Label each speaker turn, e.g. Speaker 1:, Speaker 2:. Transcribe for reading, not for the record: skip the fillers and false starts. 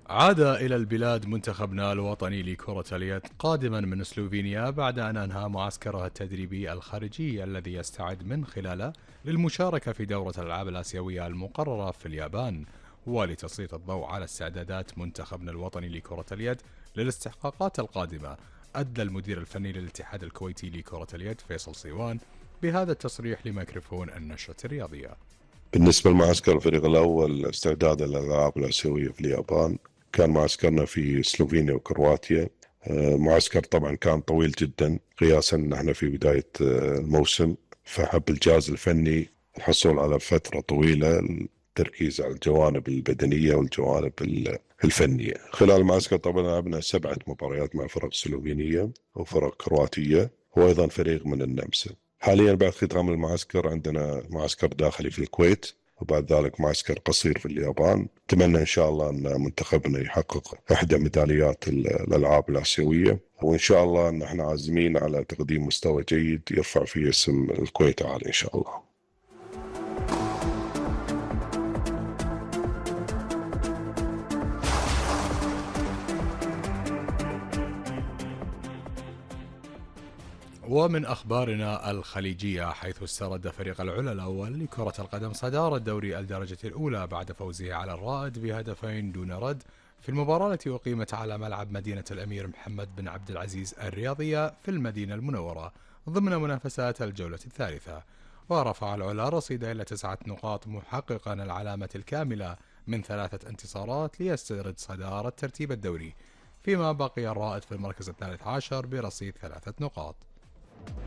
Speaker 1: عاد إلى البلاد منتخبنا الوطني لكرة اليد قادما من سلوفينيا بعد أن أنهى معسكره التدريبي الخارجي الذي يستعد من خلاله للمشاركة في دورة الألعاب الآسيوية المقررة في اليابان. ولتسليط الضوء على استعدادات منتخبنا الوطني لكرة اليد للاستحقاقات القادمة، أدلى المدير الفني للاتحاد الكويتي لكرة اليد فيصل صيوان بهذا التصريح لميكروفون النشرة الرياضية.
Speaker 2: بالنسبة لمعسكر الفريق الأول استعدادا للألعاب الآسيوية في اليابان، كان معسكرنا في سلوفينيا وكرواتيا. معسكر طبعا كان طويل جدا قياسا ان احنا في بداية الموسم، فحب الجهاز الفني الحصول على فترة طويلة للتركيز على الجوانب البدنية والجوانب الفنية. خلال المعسكر طبعا لعبنا 7 مباريات مع فرق سلوفينية وفرق كرواتية وأيضا فريق من النمسا. حاليا بعد ختام المعسكر عندنا معسكر داخلي في الكويت، وبعد ذلك معسكر قصير في اليابان. أتمنى إن شاء الله أن منتخبنا يحقق إحدى ميداليات الألعاب الآسيوية، وإن شاء الله أن احنا عازمين على تقديم مستوى جيد يرفع فيه اسم الكويت عالي إن شاء الله.
Speaker 1: ومن أخبارنا الخليجية، حيث استرد فريق العلا الأول لكرة القدم صدارة دوري الدرجة الأولى بعد فوزه على الرائد بهدفين دون رد في المباراة التي أقيمت على ملعب مدينة الأمير محمد بن عبد العزيز الرياضية في المدينة المنورة ضمن منافسات الجولة الثالثة. ورفع العلا رصيد إلى 9 نقاط محققا العلامة الكاملة من 3 انتصارات ليسترد صدارة ترتيب الدوري، فيما بقي الرائد في المركز الثالث عشر برصيد 3 نقاط.